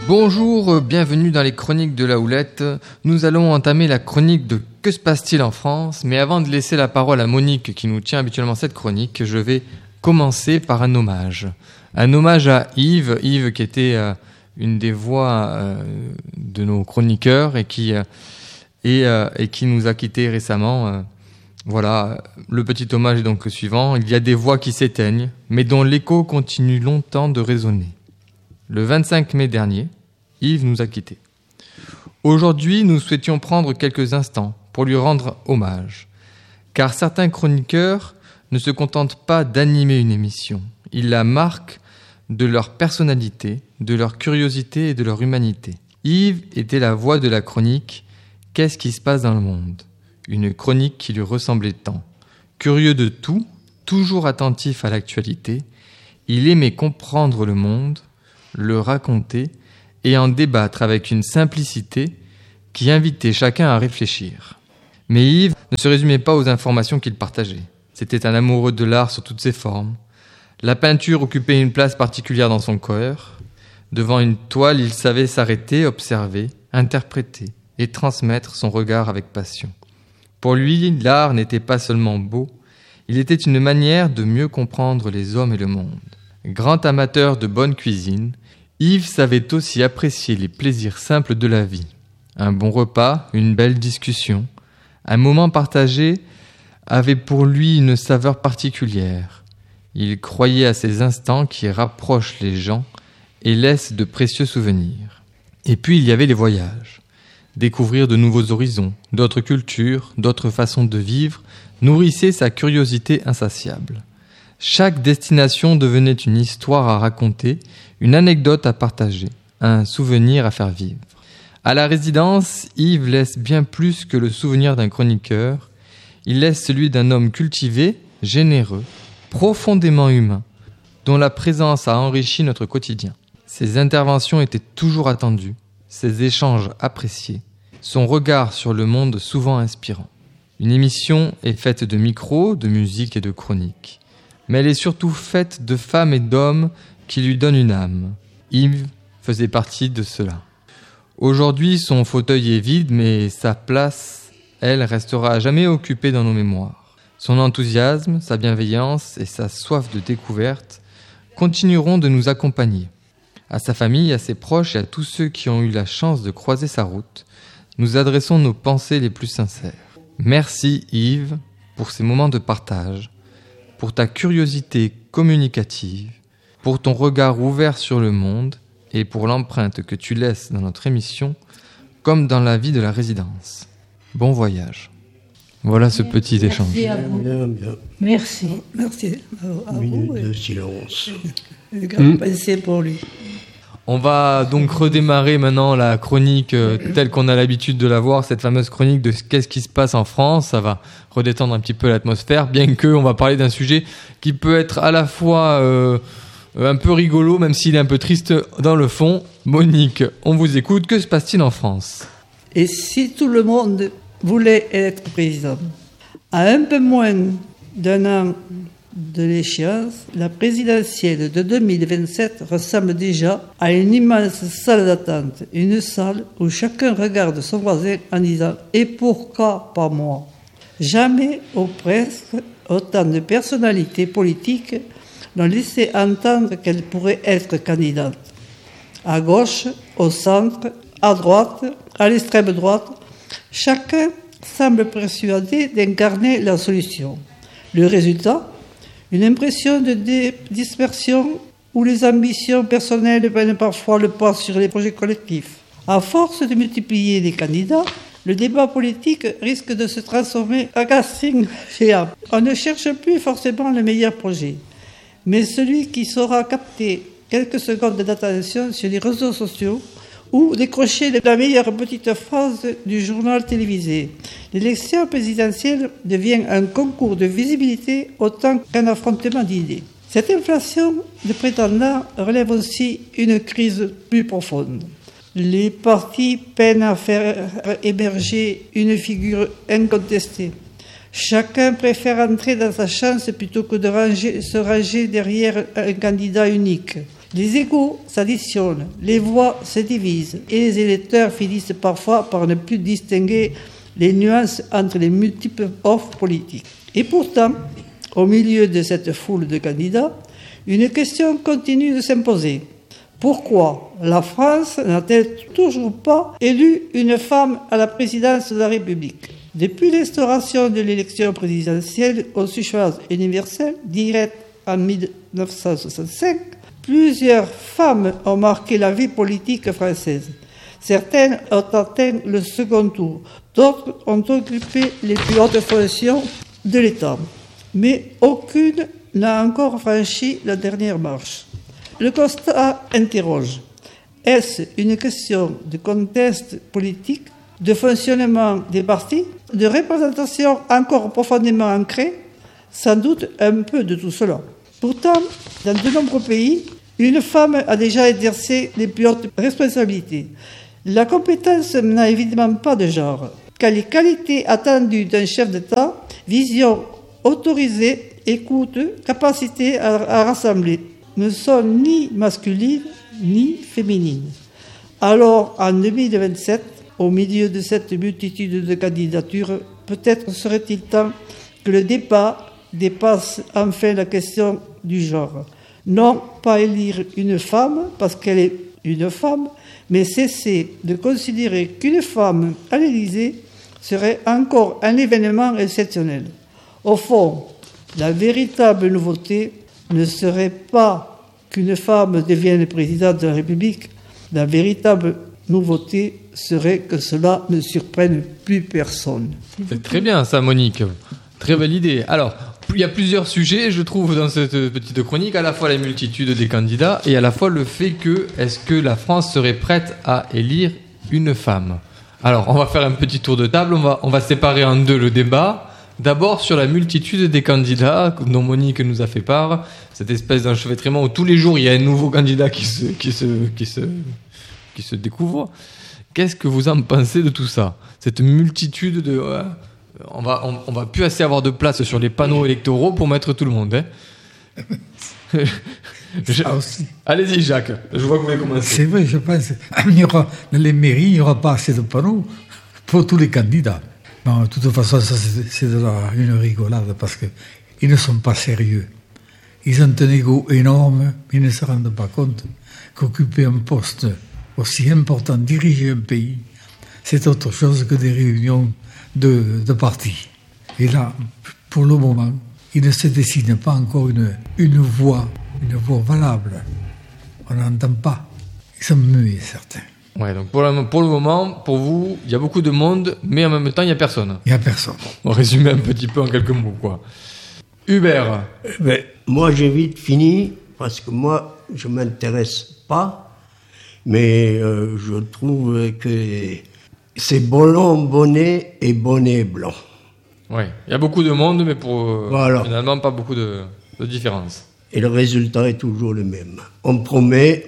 Bonjour, bienvenue dans les chroniques de la Houlette. Nous allons entamer la chronique de Que se passe-t-il en France ? Mais avant de laisser la parole à Monique qui nous tient habituellement cette chronique, je vais commencer par un hommage. Un hommage à Yves qui était une des voix de nos chroniqueurs et qui nous a quittés récemment. Voilà, le petit hommage est donc le suivant. Il y a des voix qui s'éteignent, mais dont l'écho continue longtemps de résonner. Le 25 mai dernier, Yves nous a quittés. Aujourd'hui, nous souhaitions prendre quelques instants pour lui rendre hommage. Car certains chroniqueurs ne se contentent pas d'animer une émission. Ils la marquent de leur personnalité, de leur curiosité et de leur humanité. Yves était la voix de la chronique « Qu'est-ce qui se passe dans le monde ?» Une chronique qui lui ressemblait tant. Curieux de tout, toujours attentif à l'actualité, il aimait comprendre le monde, le raconter et en débattre avec une simplicité qui invitait chacun à réfléchir. Mais Yves ne se résumait pas aux informations qu'il partageait. C'était un amoureux de l'art sous toutes ses formes. La peinture occupait une place particulière dans son cœur. Devant une toile, il savait s'arrêter, observer, interpréter et transmettre son regard avec passion. Pour lui, l'art n'était pas seulement beau, il était une manière de mieux comprendre les hommes et le monde. Grand amateur de bonne cuisine, Yves savait aussi apprécier les plaisirs simples de la vie. Un bon repas, une belle discussion, un moment partagé avait pour lui une saveur particulière. Il croyait à ces instants qui rapprochent les gens et laissent de précieux souvenirs. Et puis il y avait les voyages. Découvrir de nouveaux horizons, d'autres cultures, d'autres façons de vivre, nourrissait sa curiosité insatiable. Chaque destination devenait une histoire à raconter, une anecdote à partager, un souvenir à faire vivre. À la résidence, Yves laisse bien plus que le souvenir d'un chroniqueur. Il laisse celui d'un homme cultivé, généreux, profondément humain, dont la présence a enrichi notre quotidien. Ses interventions étaient toujours attendues, ses échanges appréciés, son regard sur le monde souvent inspirant. Une émission est faite de micros, de musique et de chroniques. Mais elle est surtout faite de femmes et d'hommes qui lui donnent une âme. Yves faisait partie de cela. Aujourd'hui, son fauteuil est vide, mais sa place, elle, restera à jamais occupée dans nos mémoires. Son enthousiasme, sa bienveillance et sa soif de découverte continueront de nous accompagner. À sa famille, à ses proches et à tous ceux qui ont eu la chance de croiser sa route, nous adressons nos pensées les plus sincères. Merci Yves pour ces moments de partage, pour ta curiosité communicative, pour ton regard ouvert sur le monde et pour l'empreinte que tu laisses dans notre émission comme dans la vie de la résidence. Bon voyage. Voilà ce petit échange. Merci à vous. Bien. Merci. Merci à Minute vous. de silence. Une grande pensée pour lui. On va donc redémarrer maintenant la chronique telle qu'on a l'habitude de la voir, cette fameuse chronique de qu'est-ce qui se passe en France. Ça va redétendre un petit peu l'atmosphère, bien que on va parler d'un sujet qui peut être à la fois un peu rigolo, même s'il est un peu triste dans le fond. Monique, on vous écoute. Que se passe-t-il en France ? Et si tout le monde voulait être président, à un peu moins d'un an de l'échéance, la présidentielle de 2027 ressemble déjà à une immense salle d'attente, une salle où chacun regarde son voisin en disant « Et pourquoi pas moi ?» Jamais ou presque autant de personnalités politiques n'ont laissé entendre qu'elles pourraient être candidates. À gauche, au centre, à droite, à l'extrême droite, chacun semble persuadé d'incarner la solution. Le résultat ? Une impression de dispersion où les ambitions personnelles prennent parfois le pas sur les projets collectifs. À force de multiplier les candidats, le débat politique risque de se transformer en casting géant. On ne cherche plus forcément le meilleur projet, mais celui qui saura capter quelques secondes d'attention sur les réseaux sociaux ou décrocher la meilleure petite phrase du journal télévisé. L'élection présidentielle devient un concours de visibilité autant qu'un affrontement d'idées. Cette inflation de prétendants relève aussi une crise plus profonde. Les partis peinent à faire émerger une figure incontestée. Chacun préfère entrer dans sa chance plutôt que de se ranger derrière un candidat unique. Les égos s'additionnent, les voix se divisent et les électeurs finissent parfois par ne plus distinguer les nuances entre les multiples offres politiques. Et pourtant, au milieu de cette foule de candidats, une question continue de s'imposer. Pourquoi la France n'a-t-elle toujours pas élu une femme à la présidence de la République ? Depuis l'instauration de l'élection présidentielle au suffrage universel, direct en 1965, plusieurs femmes ont marqué la vie politique française. Certaines ont atteint le second tour, d'autres ont occupé les plus hautes fonctions de l'État. Mais aucune n'a encore franchi la dernière marche. Le constat interroge. Est-ce une question de contexte politique, de fonctionnement des partis, de représentation encore profondément ancrée ? Sans doute un peu de tout cela. Pourtant, dans de nombreux pays, une femme a déjà exercé les plus hautes responsabilités. La compétence n'a évidemment pas de genre, car les qualités attendues d'un chef d'État, vision autorisée, écoute, capacité à rassembler, ne sont ni masculines ni féminines. Alors, en 2027, au milieu de cette multitude de candidatures, peut-être serait-il temps que le débat dépasse enfin la question du genre. Non pas élire une femme parce qu'elle est une femme, mais cesser de considérer qu'une femme à l'Élysée serait encore un événement exceptionnel. Au fond, la véritable nouveauté ne serait pas qu'une femme devienne présidente de la République. La véritable nouveauté serait que cela ne surprenne plus personne. C'est très bien ça, Monique. Très belle idée. Alors, il y a plusieurs sujets, je trouve, dans cette petite chronique, à la fois la multitude des candidats et à la fois le fait que, est-ce que la France serait prête à élire une femme ? Alors, on va faire un petit tour de table, on va séparer en deux le débat. D'abord, sur la multitude des candidats, dont Monique nous a fait part, cette espèce d'enchevêtrement où tous les jours, il y a un nouveau candidat qui se découvre. Qu'est-ce que vous en pensez de tout ça ? Cette multitude de... on va plus assez avoir de place sur les panneaux électoraux pour mettre tout le monde. Hein. Allez-y, Jacques. Je vois que vous voulez commencer. C'est vrai, je pense. Dans les mairies, il n'y aura pas assez de panneaux pour tous les candidats. Non, de toute façon, ça, c'est une rigolade parce qu'ils ne sont pas sérieux. Ils ont un ego énorme, ils ne se rendent pas compte qu'occuper un poste aussi important, diriger un pays, c'est autre chose que des réunions de partis. Et là, pour le moment, il ne se dessine pas encore une voix valable. On n'entend pas. Ils sont muets, certains. Ouais, donc pour le moment, pour vous, il y a beaucoup de monde, mais en même temps, il n'y a personne. Il n'y a personne. On résume un petit peu en quelques mots, quoi. Hubert. Moi, j'ai vite fini, parce que moi, je ne m'intéresse pas, mais je trouve que c'est Bollon, bonnet et bonnet blanc. Oui, il y a beaucoup de monde, mais voilà. Finalement, pas beaucoup de différence. Et le résultat est toujours le même. On promet,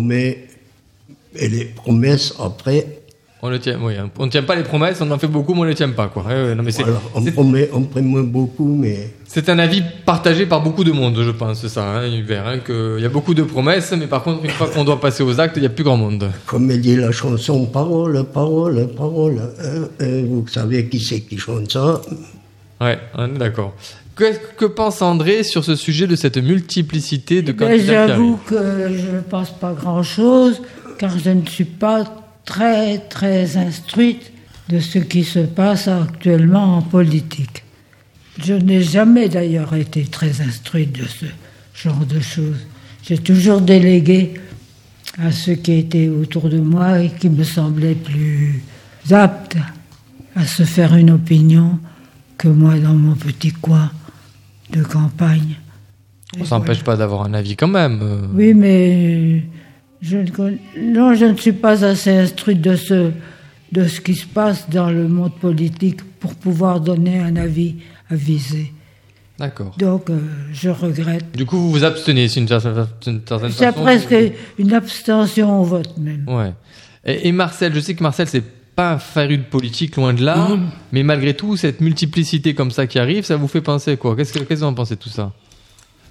et les promesses, après... On ne tient pas les promesses, on en fait beaucoup, mais on ne les tient pas, quoi. Non, mais voilà, on promet beaucoup, mais... C'est un avis partagé par beaucoup de monde, je pense, ça, Hubert, qu'il y a beaucoup de promesses, mais par contre, une fois qu'on doit passer aux actes, il n'y a plus grand monde. Comme elle dit la chanson, parole, parole, parole. Vous savez qui c'est qui chante ça ? Ouais, on est d'accord. Que pense André sur ce sujet de cette multiplicité de candidats ? J'avoue que je ne pense pas grand-chose, car je ne suis pas très, très instruite de ce qui se passe actuellement en politique. Je n'ai jamais d'ailleurs été très instruite de ce genre de choses. J'ai toujours délégué à ceux qui étaient autour de moi et qui me semblaient plus aptes à se faire une opinion que moi dans mon petit coin de campagne. On ne s'empêche pas d'avoir un avis quand même. Oui, mais je ne suis pas assez instruite de ce qui se passe dans le monde politique pour pouvoir donner un avis avisé. D'accord. Donc, je regrette. Du coup, vous vous abstenez, c'est une certaine façon. C'est presque une abstention au vote même. Ouais. Et Marcel, je sais que Marcel, c'est pas un féru de politique, loin de là, mais malgré tout, cette multiplicité comme ça qui arrive, ça vous fait penser quoi ? Qu'est-ce que vous en pensez de tout ça ?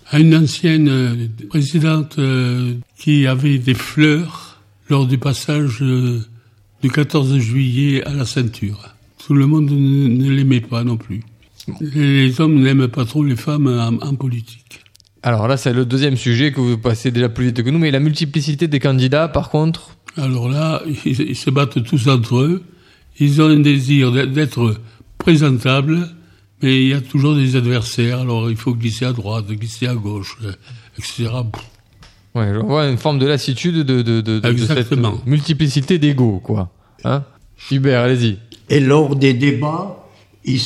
à une ancienne présidente qui avait des fleurs lors du passage du 14 juillet à la ceinture. Tout le monde ne l'aimait pas non plus. Les hommes n'aiment pas trop les femmes en politique. Alors là, c'est le deuxième sujet que vous passez déjà plus vite que nous, mais la multiplicité des candidats, par contre... Alors là, ils se battent tous entre eux. Ils ont un désir d'être présentables, mais il y a toujours des adversaires. Alors il faut glisser à droite, glisser à gauche, etc. Ouais, je vois une forme de lassitude de cette multiplicité d'égos, quoi. Hein ? Hubert, allez-y. Et lors des débats, ils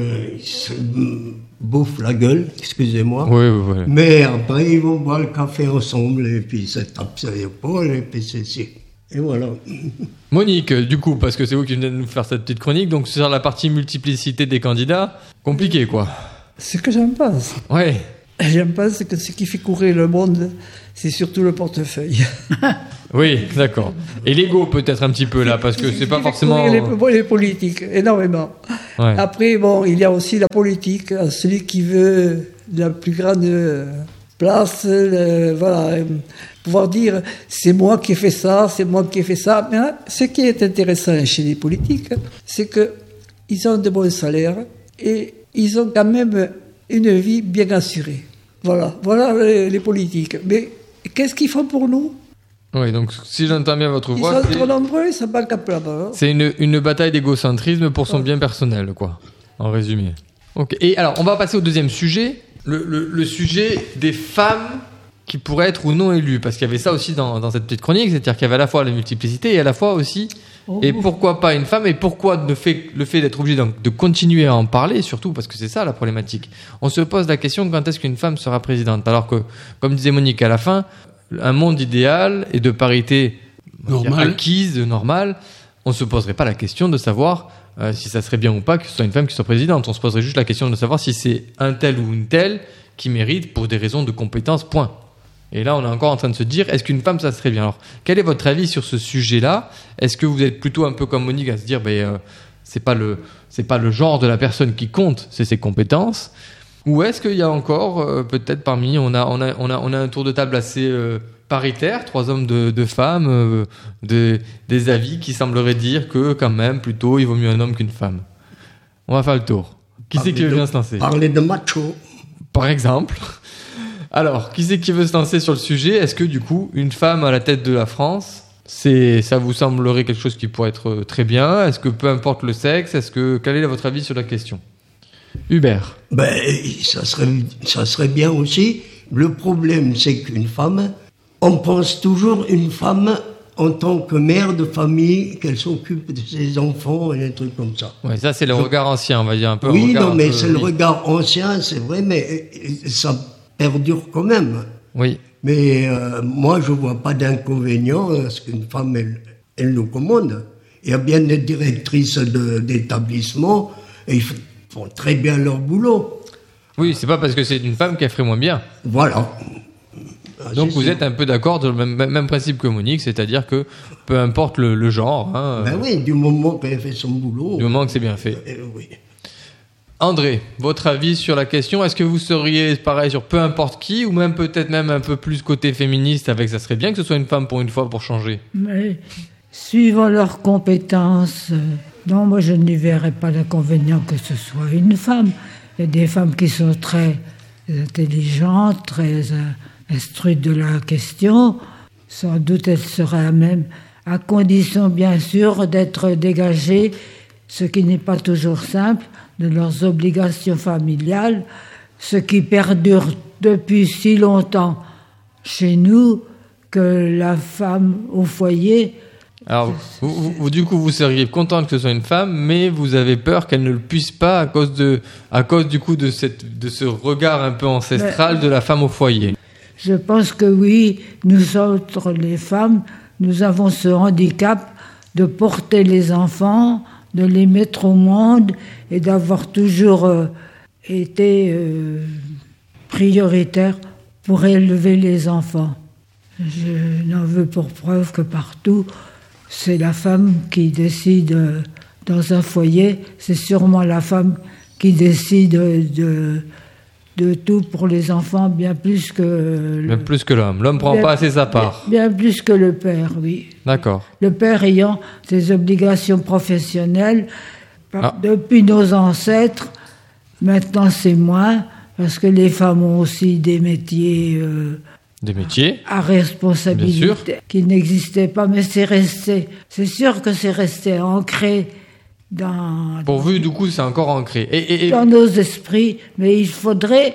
se bouffent la gueule, excusez-moi. Oui. Mais après, ils vont boire le café ensemble, et puis ça tape sur l'épaule, et puis c'est... Et voilà. Monique, du coup, parce que c'est vous qui venez de nous faire cette petite chronique, donc sur la partie multiplicité des candidats, compliqué, quoi. Ce que j'en pense. Ouais. J'en pense que ce qui fait courir le monde, c'est surtout le portefeuille. Oui, d'accord. Et l'ego peut-être un petit peu là, parce que c'est pas forcément... Les politiques, énormément. Ouais. Après, bon, il y a aussi la politique, celui qui veut la plus grande place, voilà, pouvoir dire c'est moi qui ai fait ça, c'est moi qui ai fait ça. Mais hein, ce qui est intéressant chez les politiques, c'est qu'ils ont de bons salaires et ils ont quand même une vie bien assurée. Voilà les politiques. Mais qu'est-ce qu'ils font pour nous ? Oui, donc si j'entends bien votre voix, ils sont trop nombreux, ils sont pas capables. Hein. C'est une bataille d'égocentrisme pour son bien personnel, quoi, en résumé. Ok. Et alors, on va passer au deuxième sujet, le sujet des femmes qui pourraient être ou non élues, parce qu'il y avait ça aussi dans cette petite chronique, c'est-à-dire qu'il y avait à la fois la multiplicité et à la fois aussi, et pourquoi pas une femme, et pourquoi le fait d'être obligé de continuer à en parler, surtout parce que c'est ça la problématique. On se pose la question, quand est-ce qu'une femme sera présidente ? Alors que, comme disait Monique à la fin, un monde idéal et de parité acquise, normale, on ne se poserait pas la question de savoir si ça serait bien ou pas que ce soit une femme qui soit présidente. On se poserait juste la question de savoir si c'est un tel ou une telle qui mérite pour des raisons de compétence, point. Et là, on est encore en train de se dire, est-ce qu'une femme, ça serait bien ? Alors, quel est votre avis sur ce sujet-là ? Est-ce que vous êtes plutôt un peu comme Monique à se dire, c'est pas le genre de la personne qui compte, c'est ses compétences ? Ou est-ce qu'il y a encore, peut-être parmi, on a un tour de table assez paritaire, 3 hommes, 2 femmes, des avis qui sembleraient dire que quand même, plutôt, il vaut mieux un homme qu'une femme. On va faire le tour. Qui c'est qui veut bien se lancer ? Parler de macho. Par exemple. Alors, qui c'est qui veut se lancer sur le sujet ? Est-ce que du coup, une femme à la tête de la France, ça vous semblerait quelque chose qui pourrait être très bien ? Est-ce que peu importe le sexe ? Quel est votre avis sur la question ? Hubert. Ça serait bien aussi. Le problème, c'est qu'une femme, on pense toujours une femme en tant que mère de famille, qu'elle s'occupe de ses enfants et des trucs comme ça. Ouais, ça c'est le regard ancien, on va dire un peu. Oui, non, mais c'est le regard ancien, c'est vrai, mais ça perdure quand même. Oui. Mais moi, je vois pas d'inconvénient à ce qu'une femme, elle nous commande. Il y a bien des directrices d'établissement et ils font très bien leur boulot. Oui, c'est pas parce que c'est une femme qu'elle ferait moins bien. Voilà. Donc vous êtes un peu d'accord dans le même principe que Monique, c'est-à-dire que peu importe le genre. Hein, oui, du moment qu'elle fait son boulot. Du moment que c'est bien fait. Oui. André, votre avis sur la question, est-ce que vous seriez pareil sur peu importe qui, ou même peut-être même un peu plus côté féministe avec ça serait bien que ce soit une femme pour une fois pour changer ? Mais suivant leurs compétences, non, moi je n'y verrais pas l'inconvénient que ce soit une femme. Il y a des femmes qui sont très intelligentes, très instruites de la question. Sans doute elles seraient à même, à condition bien sûr d'être dégagées, ce qui n'est pas toujours simple, de leurs obligations familiales, ce qui perdure depuis si longtemps chez nous que la femme au foyer... Alors, du coup, vous seriez contente que ce soit une femme, mais vous avez peur qu'elle ne le puisse pas à cause du coup de ce regard un peu ancestral de la femme au foyer. Je pense que oui, nous autres, les femmes, nous avons ce handicap de porter les enfants, de les mettre au monde et d'avoir toujours été prioritaire pour élever les enfants. Je n'en veux pour preuve que partout, c'est la femme qui décide dans un foyer, c'est sûrement la femme qui décide de de tout pour les enfants, bien plus que... Même plus que l'homme. L'homme prend pas assez sa part. Bien plus que le père, oui. D'accord. Le père ayant des obligations professionnelles depuis nos ancêtres. Maintenant, c'est moins, parce que les femmes ont aussi des métiers... Des métiers à responsabilité qui n'existaient pas, mais c'est resté. C'est sûr que c'est resté ancré Pour vous, du coup, c'est encore ancré. Dans nos esprits, mais il faudrait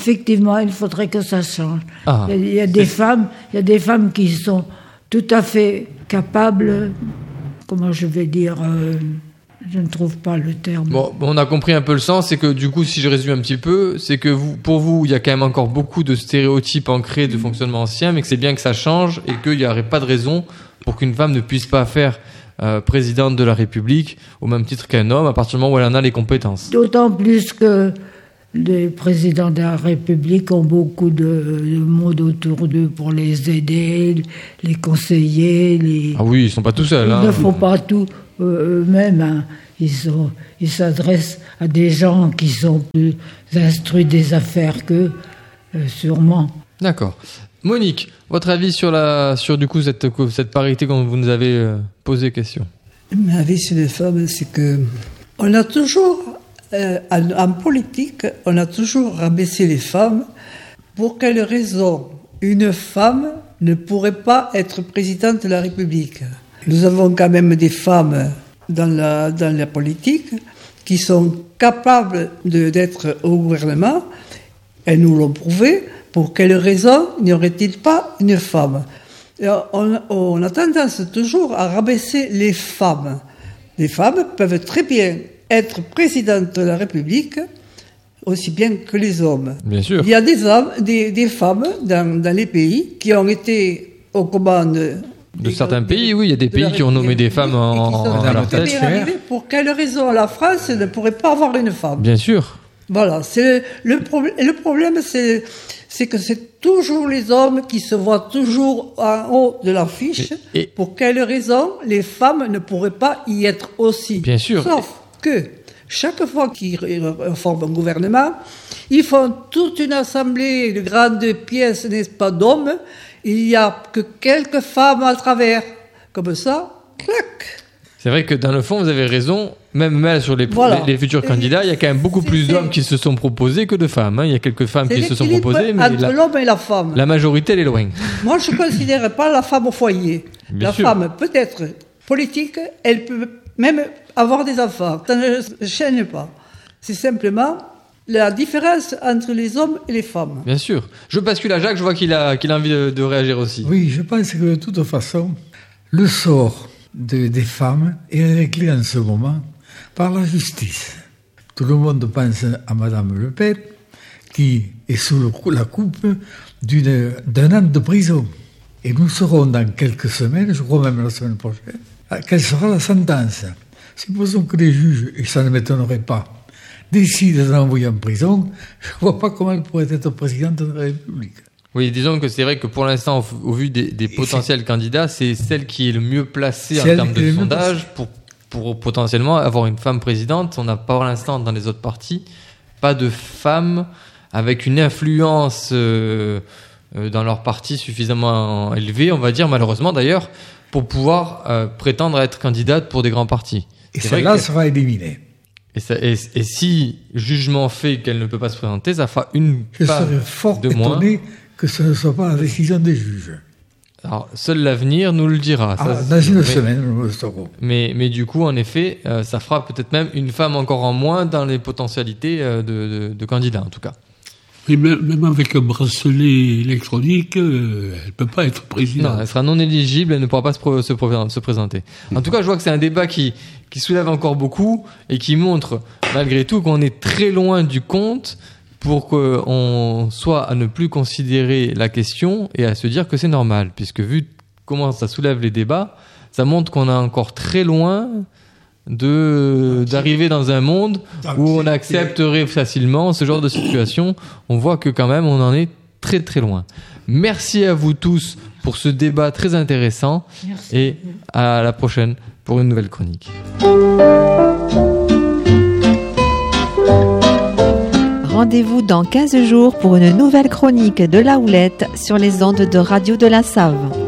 que ça change. Ah, il y a des femmes qui sont tout à fait capables, comment je vais dire, je ne trouve pas le terme. Bon, on a compris un peu le sens, c'est que du coup, si je résume un petit peu, c'est que pour vous, il y a quand même encore beaucoup de stéréotypes ancrés de fonctionnement ancien, mais que c'est bien que ça change et qu'il n'y aurait pas de raison pour qu'une femme ne puisse pas faire présidente de la République au même titre qu'un homme à partir du moment où elle en a les compétences. D'autant plus que les présidents de la République ont beaucoup de monde autour d'eux pour les aider, les conseiller. Ah oui, ils ne sont pas tout seuls. Ils ne font pas tout eux-mêmes. Hein. Ils s'adressent à des gens qui sont plus instruits des affaires qu'eux, sûrement. D'accord. Monique, votre avis sur du coup cette parité quand vous nous avez posé question? Mon avis sur les femmes, c'est que on a toujours, en politique, on a toujours rabaissé les femmes. Pour quelle raison une femme ne pourrait pas être présidente de la République? Nous avons quand même des femmes dans la politique qui sont capables d'être au gouvernement. Elles nous l'ont prouvé. Pour quelle raison n'y aurait-il pas une femme? Et on a tendance toujours à rabaisser les femmes. Les femmes peuvent très bien être présidentes de la République aussi bien que les hommes. Bien sûr. Il y a des femmes dans les pays qui ont été aux commandes de certains pays, oui, il y a des pays qui ont nommé des femmes à leur tête. Pour quelle raison la France ne pourrait pas avoir une femme? Bien sûr. Voilà, le problème, c'est que c'est toujours les hommes qui se voient toujours en haut de l'affiche. Et pour quelle raison les femmes ne pourraient pas y être aussi? Bien sûr. Sauf que chaque fois qu'ils forment un gouvernement, ils font toute une assemblée de grandes pièces, n'est-ce pas, d'hommes. Il n'y a que quelques femmes à travers. Comme ça, clac. C'est vrai que dans le fond, vous avez raison. Même sur les futurs candidats, il y a quand même beaucoup plus d'hommes qui se sont proposés que de femmes. Il y a quelques femmes qui se sont proposées, mais entre l'homme et la femme. La majorité, elle est loin. Moi, je ne considère pas la femme au foyer. Bien sûr. Femme peut être politique, elle peut même avoir des enfants. Ça ne gêne pas. C'est simplement la différence entre les hommes et les femmes. Bien sûr. Je bascule à Jacques, je vois qu'il a envie de réagir aussi. Oui, je pense que de toute façon, le sort des femmes est réglé en ce moment par la justice. Tout le monde pense à Madame Le Pen, qui est sous la coupe d'un an de prison. Et nous saurons dans quelques semaines, je crois même la semaine prochaine, quelle sera la sentence. Supposons que les juges, et ça ne m'étonnerait pas, décident de l'envoyer en prison, je ne vois pas comment elle pourrait être présidente de la République. Oui, disons que c'est vrai que pour l'instant, au vu des potentiels candidats, c'est celle qui est le mieux placée en termes de sondage pour potentiellement avoir une femme présidente. On n'a pas pour l'instant dans les autres partis pas de femmes avec une influence dans leur parti suffisamment élevée, on va dire, malheureusement d'ailleurs, pour pouvoir prétendre être candidate pour des grands partis. Et celle-là sera éliminée. Et si jugement fait qu'elle ne peut pas se présenter, ça fera une femme de moins. Je serais fort étonné que ce ne soit pas la décision des juges. Alors, seul l'avenir nous le dira. Dans une semaine, nous le saurons. Mais du coup, en effet, ça fera peut-être même une femme encore en moins dans les potentialités de candidats, en tout cas. Et même avec un bracelet électronique, elle ne peut pas être présidente. Non, elle sera non éligible, elle ne pourra pas se présenter. En tout cas, je vois que c'est un débat qui soulève encore beaucoup et qui montre, malgré tout, qu'on est très loin du compte pour qu'on soit à ne plus considérer la question et à se dire que c'est normal. Puisque vu comment ça soulève les débats, ça montre qu'on est encore très loin d'arriver dans un monde où on accepterait facilement ce genre de situation. On voit que quand même on en est très très loin. Merci à vous tous pour ce débat très intéressant. Merci. Et à la prochaine pour une nouvelle chronique. rendez-vous dans 15 jours pour une nouvelle chronique de la Houlette sur les ondes de Radio de la Save.